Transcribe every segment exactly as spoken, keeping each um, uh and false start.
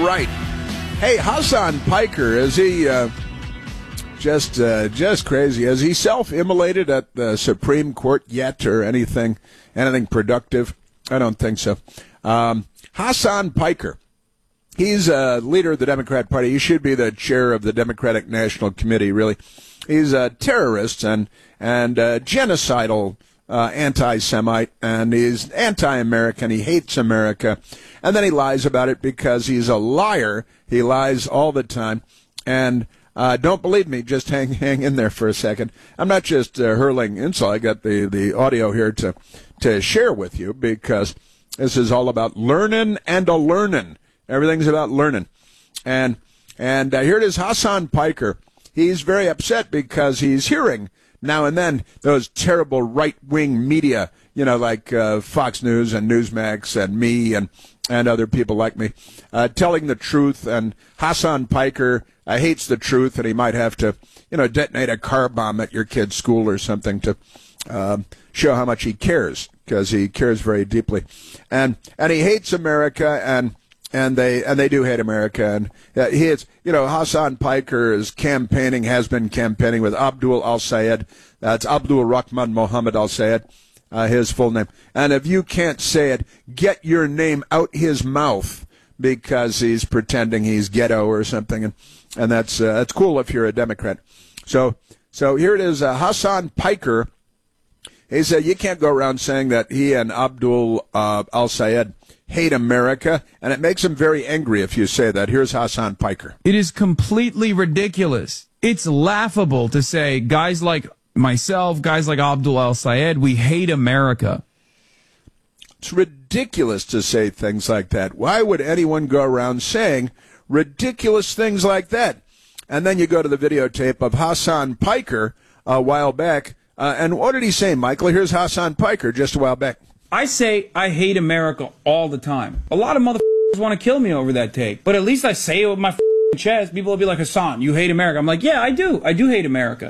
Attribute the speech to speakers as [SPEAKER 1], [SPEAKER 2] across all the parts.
[SPEAKER 1] right. Hey, Hassan Piker, is he uh, just uh, just crazy? Has he self-immolated at the Supreme Court yet, or anything anything productive? I don't think so. Um, Hassan Piker, he's a leader of the Democrat Party. He should be the chair of the Democratic National Committee, really. He's a terrorist and, and a genocidal uh, anti-Semite, and he's anti-American. He hates America. And then he lies about it because he's a liar. He lies all the time. And uh, don't believe me, just hang hang in there for a second. I'm not just uh, hurling insult. I got the, the audio here to, to share with you, because this is all about learning and a learning. Everything's about learning. And and uh, here it is, Hassan Piker. He's very upset because he's hearing now and then those terrible right-wing media, you know, like uh, Fox News and Newsmax and me and, and other people like me, uh, telling the truth. And Hassan Piker uh, hates the truth, and he might have to, you know, detonate a car bomb at your kid's school or something to uh, show how much he cares, because he cares very deeply. And and he hates America, and And they and they do hate America. And uh, he is, you know, Hassan Piker is campaigning, has been campaigning with Abdul al-Sayed. That's Abdul Rahman Mohammed al-Sayed, uh, his full name. And if you can't say it, get your name out his mouth, because he's pretending he's ghetto or something. And and that's uh, that's cool if you're a Democrat. So so here it is, uh, Hassan Piker. He said you can't go around saying that he and Abdul uh, al-Sayed hate America, and it makes him very angry if you say that. Here's Hassan Piker.
[SPEAKER 2] It is completely ridiculous. It's laughable to say guys like myself, guys like Abdul al-Sayed, we hate America.
[SPEAKER 1] It's ridiculous to say things like that. Why would anyone go around saying ridiculous things like that? And then you go to the videotape of Hassan Piker a while back, uh, and what did he say, Michael? Here's Hassan Piker just a while back.
[SPEAKER 3] I say I hate America all the time. A lot of motherfuckers want to kill me over that take, but at least I say it with my chest. People will be like, Hassan, you hate America. I'm like, yeah, I do. I do hate America.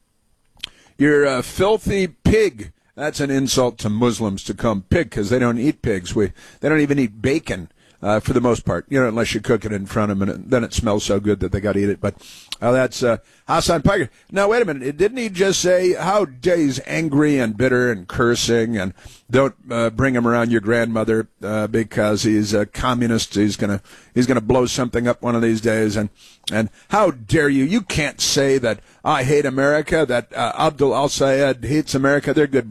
[SPEAKER 1] You're a filthy pig. That's an insult to Muslims to call them pig, because they don't eat pigs. We They don't even eat bacon. Uh, for the most part, you know, unless you cook it in front of them, and it, then it smells so good that they got to eat it. But uh, that's uh, Hassan Piker. Now, wait a minute. Didn't he just say how dare he's angry and bitter and cursing, and don't uh, bring him around your grandmother uh, because he's a communist. He's gonna he's gonna blow something up one of these days. And and how dare you? You can't say that I hate America. That uh, Abdul al-Sayed hates America. They're good.